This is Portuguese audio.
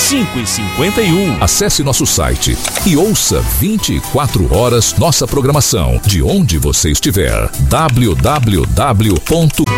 5h51. Acesse nosso site e ouça 24 horas nossa programação de onde você estiver. www.